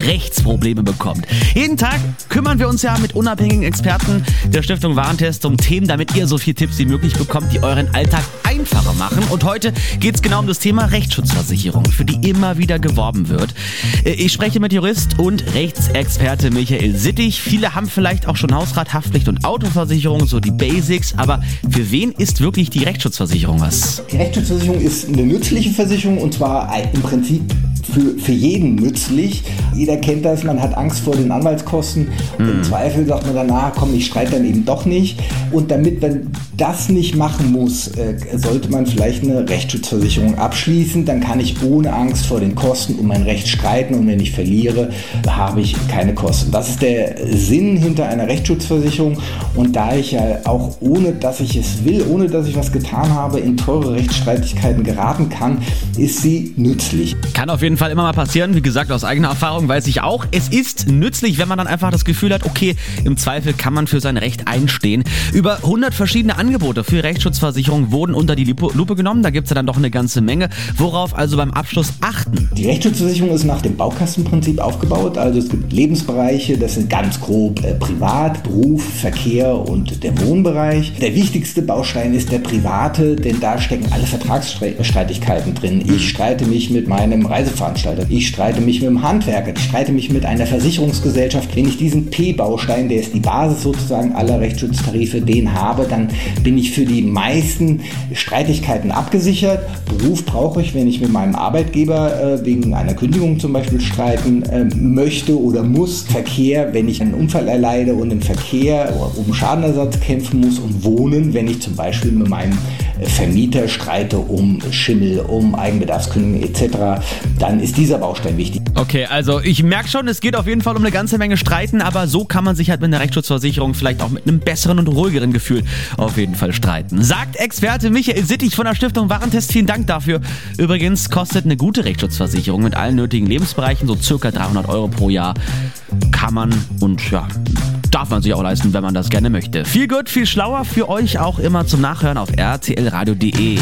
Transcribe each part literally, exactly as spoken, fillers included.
Rechtsprobleme bekommt. Jeden Tag kümmern wir uns ja mit unabhängigen Experten der Stiftung Warentest um Themen, damit ihr so viele Tipps wie möglich bekommt, die euren Alltag einfacher machen. Und heute geht es genau um das Thema Rechtsschutzversicherung, für die immer wieder geworben wird. Ich spreche mit Jurist und Rechtsexperte Michael Sittig. Viele haben vielleicht auch schon Hausrat, Haftpflicht und Autoversicherung, so die Basics. Aber für wen ist wirklich die Rechtsschutzversicherung was? Die Rechtsschutzversicherung ist eine nützliche Versicherung und zwar im Prinzip für, für jeden nützlich. Jeder kennt das, man hat Angst vor den Anwaltskosten. Und im Zweifel sagt man danach, komm, ich streite dann eben doch nicht. Und damit man das nicht machen muss, äh, sollte man vielleicht eine Rechtsschutzversicherung abschließen. Dann kann ich ohne Angst vor den Kosten um mein Recht streiten und wenn ich verliere, habe ich keine Kosten. Das ist der Sinn hinter einer Rechtsschutzversicherung. Und da ich ja auch ohne, dass ich es will, ohne dass ich was getan habe, in teure Rechtsstreitigkeiten geraten kann, ist sie nützlich. Kann auf jeden Fall immer mal passieren. Wie gesagt, aus eigener Erfahrung weiß ich auch, es ist nützlich, wenn man dann einfach das Gefühl hat, okay, im Zweifel kann man für sein Recht einstehen. Über hundert verschiedene Angebote für Rechtsschutzversicherung wurden unter die Lupe genommen. Da gibt es ja dann doch eine ganze Menge. Worauf also beim Abschluss achten? Die Rechtsschutzversicherung ist nach dem Baukastenprinzip aufgebaut. Also es gibt Lebensbereiche, das sind ganz grob äh, Privat, Beruf, Verkehr und der Wohnbereich. Der wichtigste Baustein ist der private, denn da stecken alle Vertragsstreitigkeiten drin. Ich streite mich mit meinem Reiseveranstalter, ich streite mich mit dem Handwerker, ich streite mich mit einer Versicherungsgesellschaft. Wenn ich diesen P-Baustein, der ist die Basis sozusagen aller Rechtsschutztarife, den habe, dann bin ich für die meisten Streitigkeiten abgesichert. Beruf brauche ich, wenn ich mit meinem Arbeitgeber äh, wegen einer Kündigung zum Beispiel streiten äh, möchte oder muss. Verkehr, wenn ich einen Unfall erleide und im Verkehr um Schadenersatz kämpfen muss. Und Wohnen, wenn ich zum Beispiel mit meinem Vermieter streite um Schimmel, um Eigenbedarfskündigung et cetera, dann ist dieser Baustein wichtig. Okay, also ich merke schon, es geht auf jeden Fall um eine ganze Menge Streiten, aber so kann man sich halt mit einer Rechtsschutzversicherung vielleicht auch mit einem besseren und ruhigeren Gefühl auf jeden Fall streiten. Sagt Experte Michael Sittig von der Stiftung Warentest. Vielen Dank dafür. Übrigens kostet eine gute Rechtsschutzversicherung mit allen nötigen Lebensbereichen so circa dreihundert Euro pro Jahr. Kann man und ja, darf man sich auch leisten, wenn man das gerne möchte. Viel gut, viel schlauer für euch auch immer zum Nachhören auf r t l radio punkt d e.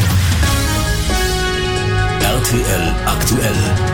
R T L aktuell.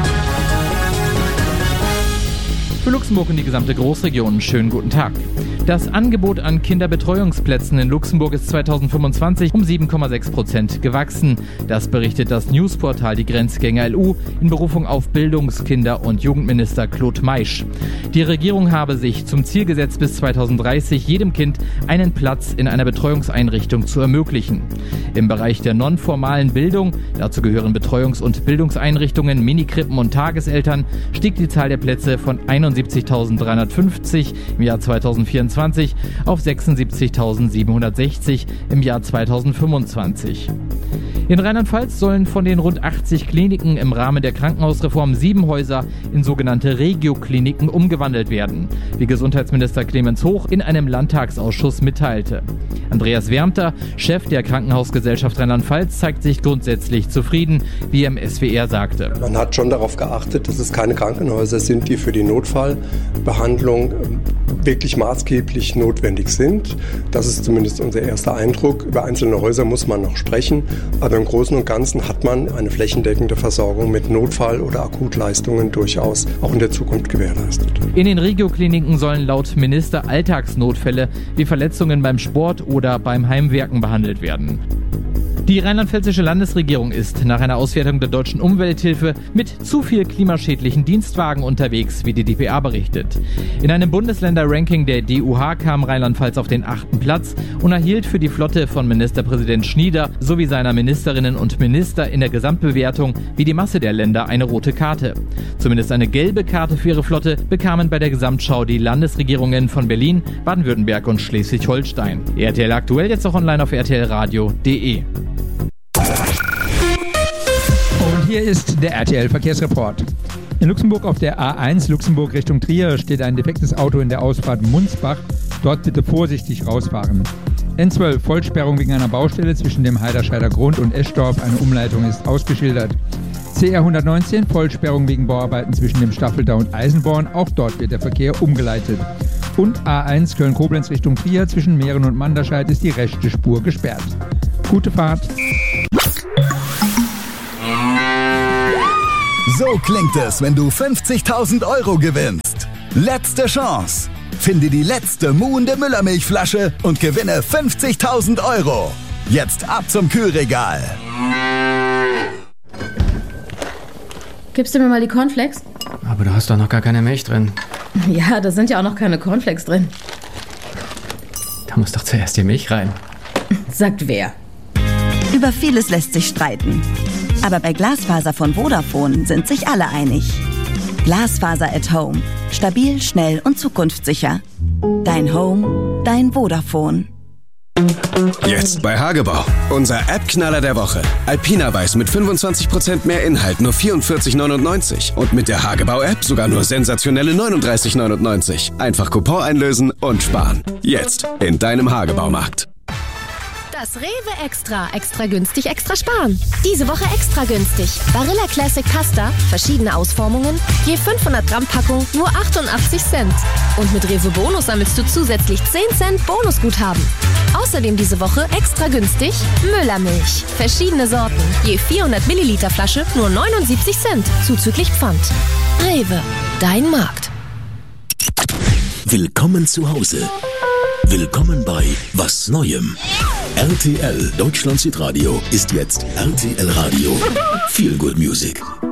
Für Luxemburg und die gesamte Großregion schönen guten Tag. Das Angebot an Kinderbetreuungsplätzen in Luxemburg ist zweitausendfünfundzwanzig um sieben Komma sechs Prozent gewachsen. Das berichtet das Newsportal Die Grenzgänger L U in Berufung auf Bildungs-, Kinder- und Jugendminister Claude Meisch. Die Regierung habe sich zum Ziel gesetzt, bis zweitausenddreißig jedem Kind einen Platz in einer Betreuungseinrichtung zu ermöglichen. Im Bereich der nonformalen Bildung, dazu gehören Betreuungs- und Bildungseinrichtungen, Minikrippen und Tageseltern, stieg die Zahl der Plätze von einundsiebzigtausenddreihundertfünfzig im Jahr zweitausendvierundzwanzig auf sechsundsiebzigtausendsiebenhundertsechzig im Jahr zweitausendfünfundzwanzig. In Rheinland-Pfalz sollen von den rund achtzig Kliniken im Rahmen der Krankenhausreform sieben Häuser in sogenannte Regio-Kliniken umgewandelt werden, wie Gesundheitsminister Clemens Hoch in einem Landtagsausschuss mitteilte. Andreas Wermter, Chef der Krankenhausgesellschaft Rheinland-Pfalz, zeigt sich grundsätzlich zufrieden, wie er im S W R sagte. Man hat schon darauf geachtet, dass es keine Krankenhäuser sind, die für die Notfallbehandlung wirklich maßgeblich notwendig sind. Das ist zumindest unser erster Eindruck. Über einzelne Häuser muss man noch sprechen, aber im Großen und Ganzen hat man eine flächendeckende Versorgung mit Notfall- oder Akutleistungen durchaus auch in der Zukunft gewährleistet. In den Regio-Kliniken sollen laut Minister Alltagsnotfälle wie Verletzungen beim Sport oder beim Heimwerken behandelt werden. Die rheinland-pfälzische Landesregierung ist nach einer Auswertung der Deutschen Umwelthilfe mit zu viel klimaschädlichen Dienstwagen unterwegs, wie die D P A berichtet. In einem Bundesländer-Ranking der D U H kam Rheinland-Pfalz auf den achten Platz und erhielt für die Flotte von Ministerpräsident Schnieder sowie seiner Ministerinnen und Minister in der Gesamtbewertung wie die Masse der Länder eine rote Karte. Zumindest eine gelbe Karte für ihre Flotte bekamen bei der Gesamtschau die Landesregierungen von Berlin, Baden-Württemberg und Schleswig-Holstein. R T L aktuell jetzt auch online auf r t l radio punkt d e. Und hier ist der R T L-Verkehrsreport. In Luxemburg auf der A eins Luxemburg Richtung Trier steht ein defektes Auto in der Ausfahrt Munzbach. Dort bitte vorsichtig rausfahren. N zwölf Vollsperrung wegen einer Baustelle zwischen dem Heiderscheider Grund und Eschdorf. Eine Umleitung ist ausgeschildert. C R hundertneunzehn Vollsperrung wegen Bauarbeiten zwischen dem Staffeldau und Eisenborn. Auch dort wird der Verkehr umgeleitet. Und A eins Köln-Koblenz Richtung Trier zwischen Mähren und Manderscheid ist die rechte Spur gesperrt. Gute Fahrt. So klingt es, wenn du fünfzigtausend Euro gewinnst. Letzte Chance. Finde die letzte muhende Müllermilchflasche und gewinne fünfzigtausend Euro. Jetzt ab zum Kühlregal. Gibst du mir mal die Cornflakes? Aber du hast doch noch gar keine Milch drin. Ja, da sind ja auch noch keine Cornflakes drin. Da muss doch zuerst die Milch rein. Sagt wer? Über vieles lässt sich streiten. Aber bei Glasfaser von Vodafone sind sich alle einig. Glasfaser at Home. Stabil, schnell und zukunftssicher. Dein Home, dein Vodafone. Jetzt bei Hagebau. Unser App-Knaller der Woche. Alpina Weiß mit fünfundzwanzig Prozent mehr Inhalt, nur vierundvierzig neunundneunzig. Und mit der Hagebau-App sogar nur sensationelle neununddreißig neunundneunzig. Einfach Coupon einlösen und sparen. Jetzt in deinem Hagebaumarkt. Das Rewe Extra. Extra günstig, extra sparen. Diese Woche extra günstig. Barilla Classic Pasta, verschiedene Ausformungen, je fünfhundert Gramm Packung, nur achtundachtzig Cent. Und mit Rewe Bonus sammelst du zusätzlich zehn Cent Bonusguthaben. Außerdem diese Woche extra günstig Müllermilch. Verschiedene Sorten, je vierhundert Milliliter Flasche, nur neunundsiebzig Cent, zuzüglich Pfand. Rewe, dein Markt. Willkommen zu Hause. Willkommen bei Was Neuem. R T L Deutschland Hitradio ist jetzt R T L Radio. Feel Good Music.